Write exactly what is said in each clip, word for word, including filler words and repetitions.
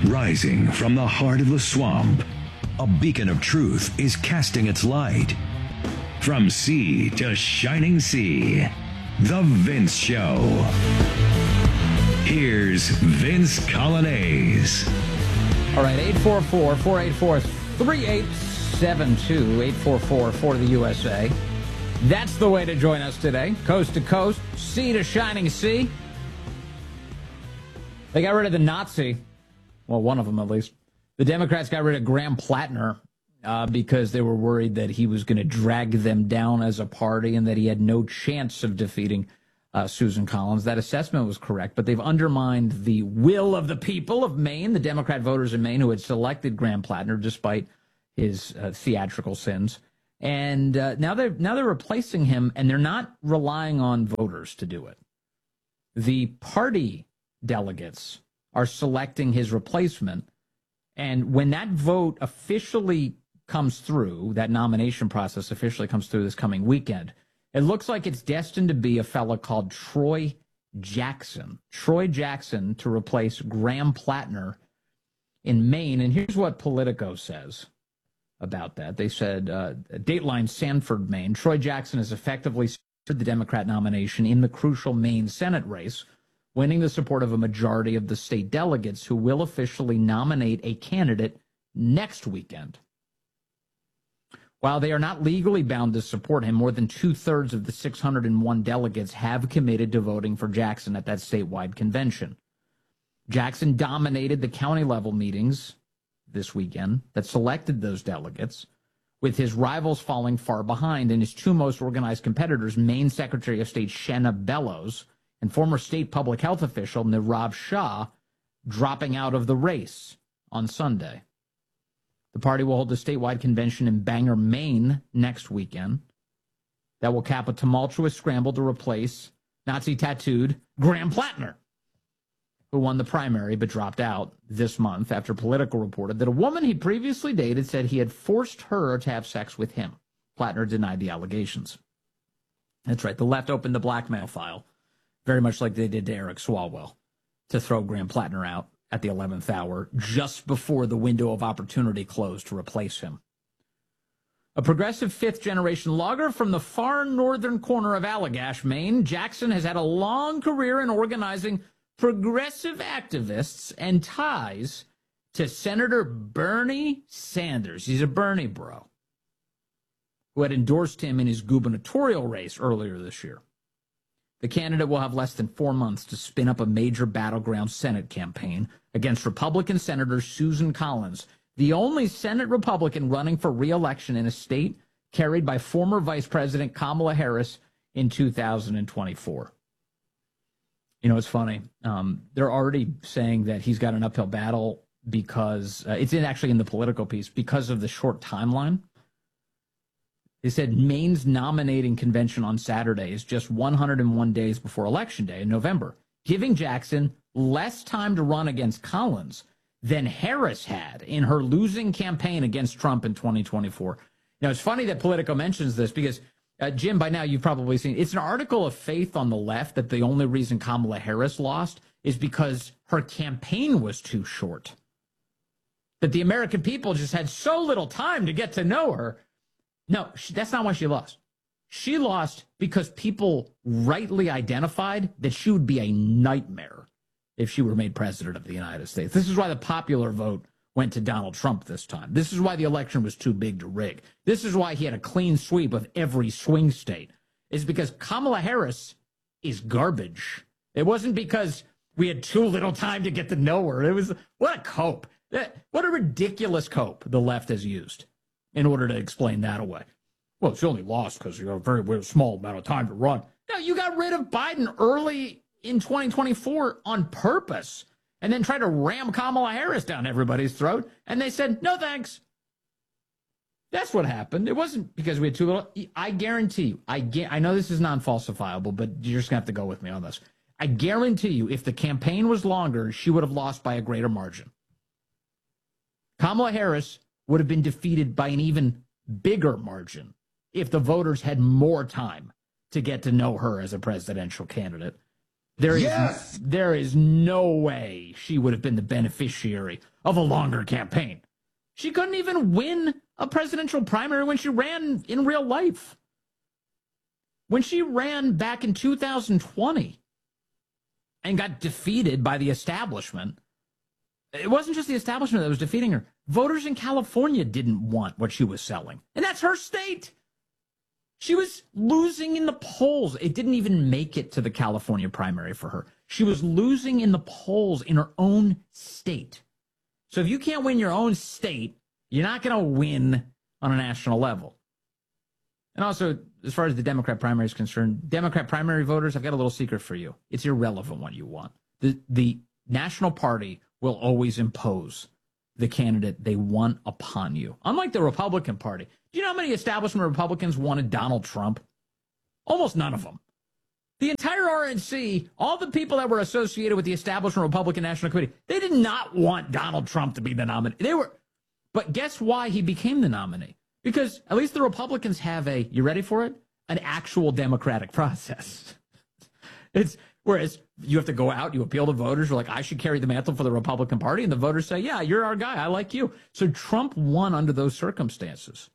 Rising from the heart of the swamp, a beacon of truth is casting its light. From sea to shining sea, The Vince Show. Here's Vince Coglianese. All right, eight four four, four eight four, three eight seven two, eight four four for the U S A. That's the way to join us today. Coast to coast, sea to shining sea. They got rid of the Nazi. Well, one of them at least. The Democrats got rid of Graham Plattner uh, because they were worried that he was going to drag them down as a party and that he had no chance of defeating uh, Susan Collins. That assessment was correct, but they've undermined the will of the people of Maine, the Democrat voters in Maine who had selected Graham Plattner despite his uh, theatrical sins. And uh, now they're now they're replacing him, and they're not relying on voters to do it. The party delegates are selecting his replacement, and when that vote officially comes through, that nomination process officially comes through this coming weekend, it looks like it's destined to be a fella called Troy Jackson. Troy Jackson to replace Graham Plattner in Maine. And here's what Politico says about that. They said, uh, Dateline Sanford, Maine, Troy Jackson has effectively secured the Democrat nomination in the crucial Maine Senate race, winning the support of a majority of the state delegates who will officially nominate a candidate next weekend. While they are not legally bound to support him, more than two-thirds of the six hundred one delegates have committed to voting for Jackson at that statewide convention. Jackson dominated the county-level meetings this weekend that selected those delegates, with his rivals falling far behind, and his two most organized competitors, Maine Secretary of State Shenna Bellows and former state public health official Nirav Shah, dropping out of the race on Sunday. The party will hold a statewide convention in Bangor, Maine next weekend that will cap a tumultuous scramble to replace Nazi-tattooed Graham Plattner, who won the primary but dropped out this month after Politico reported that a woman he previously dated said he had forced her to have sex with him. Plattner denied the allegations. That's right, the left opened the blackmail file, very much like they did to Eric Swalwell, to throw Graham Plattner out at the eleventh hour, just before the window of opportunity closed to replace him. A progressive fifth-generation logger from the far northern corner of Allagash, Maine, Jackson has had a long career in organizing progressive activists and ties to Senator Bernie Sanders. He's a Bernie bro, who had endorsed him in his gubernatorial race earlier this year. The candidate will have less than four months to spin up a major battleground Senate campaign against Republican Senator Susan Collins, the only Senate Republican running for re-election in a state carried by former Vice President Kamala Harris in two thousand twenty-four. You know, it's funny. Um, they're already saying that he's got an uphill battle because uh, it's in, actually in the Politico piece because of the short timeline. They said Maine's nominating convention on Saturday is just one hundred one days before Election Day in November, giving Jackson less time to run against Collins than Harris had in her losing campaign against Trump in twenty twenty-four. Now, it's funny that Politico mentions this because, uh, Jim, by now you've probably seen, it's an article of faith on the left that the only reason Kamala Harris lost is because her campaign was too short. That the American people just had so little time to get to know her. No, that's not why she lost. She lost because people rightly identified that she would be a nightmare if she were made president of the United States. This is why the popular vote went to Donald Trump this time. This is why the election was too big to rig. This is why he had a clean sweep of every swing state. It's because Kamala Harris is garbage. It wasn't because we had too little time to get to know her. It was, what a cope. What a ridiculous cope the left has used in order to explain that away. Well, she only lost because you have a very, very small amount of time to run. No, you got rid of Biden early in twenty twenty-four on purpose and then tried to ram Kamala Harris down everybody's throat, and they said, no thanks. That's what happened. It wasn't because we had too little. I guarantee you, I, gu- I know this is non-falsifiable, but you're just going to have to go with me on this. I guarantee you, if the campaign was longer, she would have lost by a greater margin. Kamala Harris would have been defeated by an even bigger margin if the voters had more time to get to know her as a presidential candidate. There is, yes! there is no way she would have been the beneficiary of a longer campaign. She couldn't even win a presidential primary when she ran in real life. When she ran back in two thousand twenty and got defeated by the establishment, it wasn't just the establishment that was defeating her. Voters in California didn't want what she was selling. And that's her state. She was losing in the polls. It didn't even make it to the California primary for her. She was losing in the polls in her own state. So if you can't win your own state, you're not going to win on a national level. And also, as far as the Democrat primary is concerned, Democrat primary voters, I've got a little secret for you. It's irrelevant what you want. The, the national party will always impose the candidate they want upon you. Unlike the Republican Party. Do you know how many establishment Republicans wanted Donald Trump? Almost none of them. The entire R N C, all the people that were associated with the establishment Republican National Committee, they did not want Donald Trump to be the nominee. They were, but guess why he became the nominee? Because at least the Republicans have a, you ready for it? An actual democratic process. It's whereas you have to go out, you appeal to voters, you're like, I should carry the mantle for the Republican Party, and the voters say, yeah, you're our guy, I like you. So Trump won under those circumstances.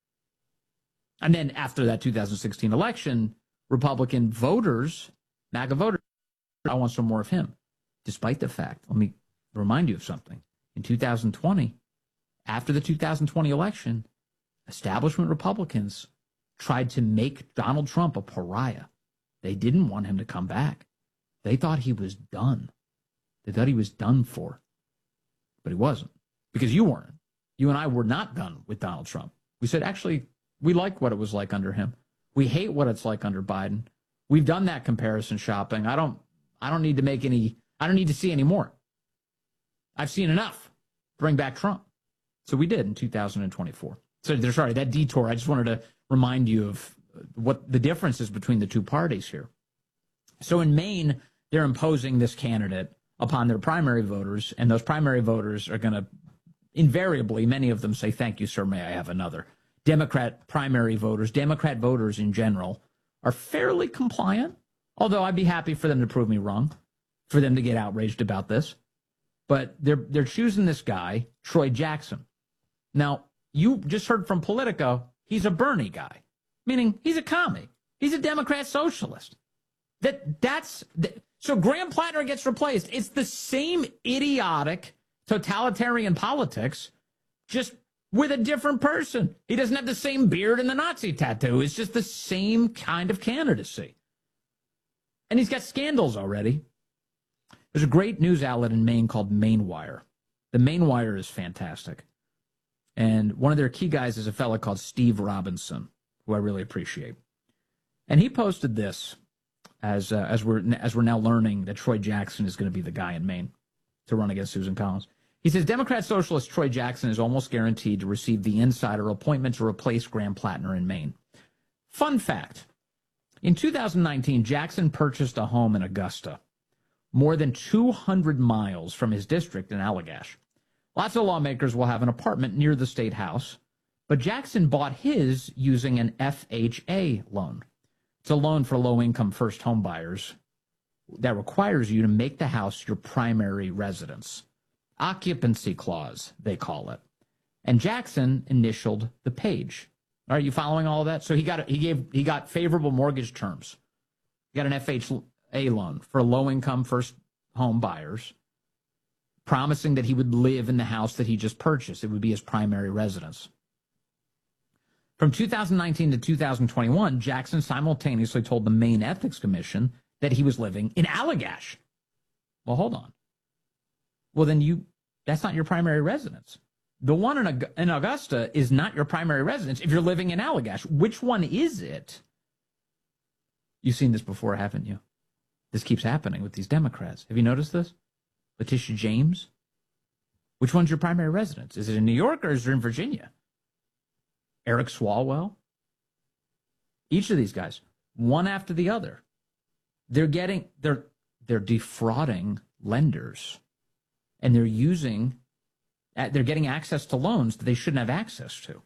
And then after that two thousand sixteen election, Republican voters, MAGA voters, I want some more of him. Despite the fact, let me remind you of something. In two thousand twenty, after the two thousand twenty election, establishment Republicans tried to make Donald Trump a pariah. They didn't want him to come back. They thought he was done. They thought he was done for. But he wasn't. Because you weren't. You and I were not done with Donald Trump. We said, actually, we like what it was like under him. We hate what it's like under Biden. We've done that comparison shopping. I don't I don't need to make any, I don't need to see any more. I've seen enough. Bring back Trump. So we did in two thousand twenty-four. So sorry, that detour, I just wanted to remind you of what the difference is between the two parties here. So in Maine, they're imposing this candidate upon their primary voters, and those primary voters are going to invariably, many of them say, thank you, sir, may I have another. Democrat primary voters, Democrat voters in general, are fairly compliant, although I'd be happy for them to prove me wrong, for them to get outraged about this. But they're they're choosing this guy, Troy Jackson. Now, you just heard from Politico, he's a Bernie guy, meaning he's a commie. He's a Democrat socialist. That that's the, so Graham Plattner gets replaced. It's the same idiotic totalitarian politics, just with a different person. He doesn't have the same beard and the Nazi tattoo. It's just the same kind of candidacy. And he's got scandals already. There's a great news outlet in Maine called Mainewire. The Mainewire is fantastic. And one of their key guys is a fellow called Steve Robinson, who I really appreciate. And he posted this as uh, as we're as we're now learning that Troy Jackson is going to be the guy in Maine to run against Susan Collins. He says, Democrat socialist Troy Jackson is almost guaranteed to receive the insider appointment to replace Graham Plattner in Maine. Fun fact, in two thousand nineteen, Jackson purchased a home in Augusta, more than two hundred miles from his district in Allagash. Lots of lawmakers will have an apartment near the state house, but Jackson bought his using an F H A loan. It's a loan for low-income first home buyers that requires you to make the house your primary residence. Occupancy clause, they call it. And Jackson initialed the page. Are you following all of that? So he got he gave he got favorable mortgage terms. He got an F H A loan for low-income first home buyers, promising that he would live in the house that he just purchased. It would be his primary residence. From two thousand nineteen to two thousand twenty-one, Jackson simultaneously told the Maine Ethics Commission that he was living in Allagash. Well, hold on. Well, then you that's not your primary residence. The one in, in Augusta is not your primary residence if you're living in Allagash. Which one is it? You've seen this before, haven't you? This keeps happening with these Democrats. Have you noticed this? Letitia James? Which one's your primary residence? Is it in New York or is it in Virginia? Eric Swalwell? Each of these guys, one after the other, they're getting, they're, they're defrauding lenders, and they're using, they're getting access to loans that they shouldn't have access to.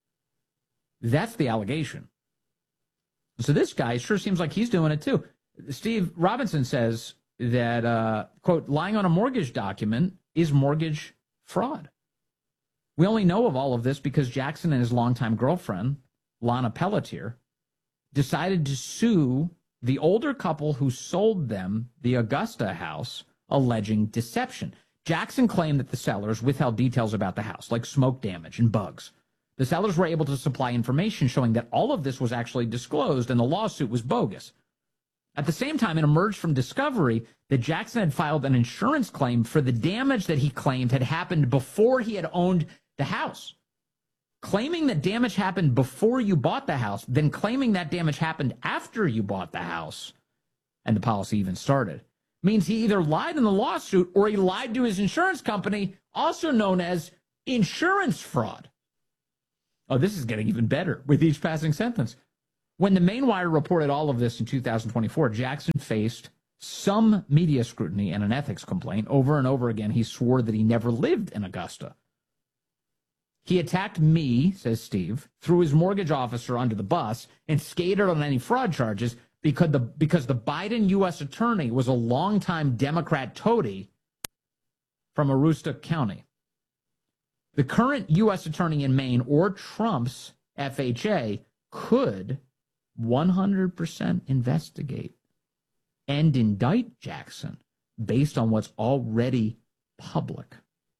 That's the allegation. So this guy sure seems like he's doing it too. Steve Robinson says that, uh, quote, lying on a mortgage document is mortgage fraud. We only know of all of this because Jackson and his longtime girlfriend, Lana Pelletier, decided to sue the older couple who sold them the Augusta house, alleging deception. Jackson claimed that the sellers withheld details about the house, like smoke damage and bugs. The sellers were able to supply information showing that all of this was actually disclosed and the lawsuit was bogus. At the same time, it emerged from discovery that Jackson had filed an insurance claim for the damage that he claimed had happened before he had owned the house. Claiming that damage happened before you bought the house, then claiming that damage happened after you bought the house, and the policy even started, means he either lied in the lawsuit or he lied to his insurance company, also known as insurance fraud. Oh, this is getting even better with each passing sentence. When the Main Wire reported all of this in two thousand twenty-four, Jackson faced some media scrutiny and an ethics complaint. Over and over again, he swore that he never lived in Augusta. He attacked me, says Steve, threw his mortgage officer under the bus and skated on any fraud charges because the, because the Biden U S attorney was a longtime Democrat toady from Aroostook County. The current U S attorney in Maine, or Trump's F H A, could one hundred percent investigate and indict Jackson based on what's already public.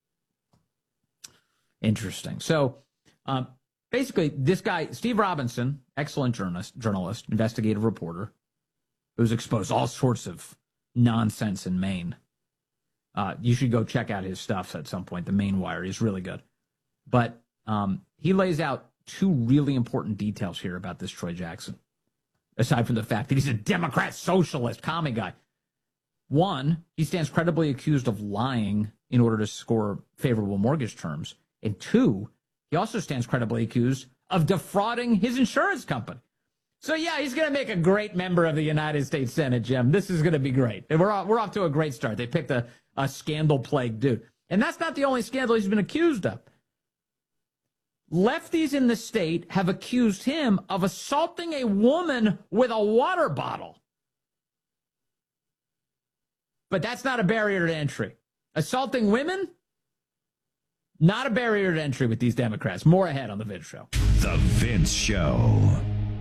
Interesting. So um, basically, this guy, Steve Robinson, excellent journalist, journalist, investigative reporter, who's exposed all sorts of nonsense in Maine. Uh, you should go check out his stuff at some point. The Main Wire is really good. But um, he lays out two really important details here about this Troy Jackson, aside from the fact that he's a Democrat, socialist, commie guy. One, he stands credibly accused of lying in order to score favorable mortgage terms. And two, he also stands credibly accused of defrauding his insurance company. So, yeah, he's going to make a great member of the United States Senate, Jim. This is going to be great. And we're off, we're off to a great start. They picked a, a scandal-plagued dude. And that's not the only scandal he's been accused of. Lefties in the state have accused him of assaulting a woman with a water bottle. But that's not a barrier to entry. Assaulting women? Not a barrier to entry with these Democrats. More ahead on The Vince Show. The Vince Show.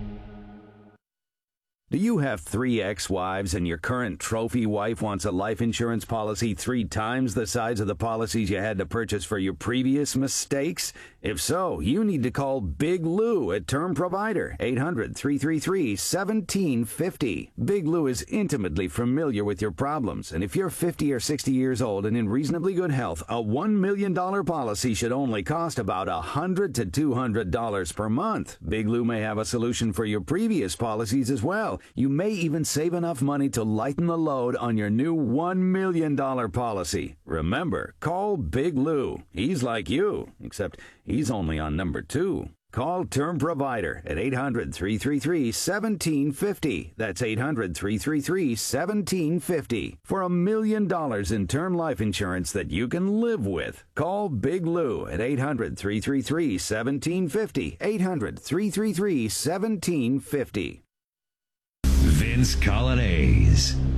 Do you have three ex-wives and your current trophy wife wants a life insurance policy three times the size of the policies you had to purchase for your previous mistakes? If so, you need to call Big Lou at Term Provider, eight hundred, three three three, one seven five zero. Big Lou is intimately familiar with your problems, and if you're fifty or sixty years old and in reasonably good health, a one million dollars policy should only cost about one hundred to two hundred dollars per month. Big Lou may have a solution for your previous policies as well. You may even save enough money to lighten the load on your new one million dollars policy. Remember, call Big Lou. He's like you, except he's only on number two. Call Term Provider at eight hundred, three three three, one seven five zero. That's eight hundred, three three three, one seven five zero. For a million dollars in term life insurance that you can live with. Call Big Lou at eight hundred, three three three, one seven five zero. eight hundred, three three three, one seven five zero. Vince Coglianese.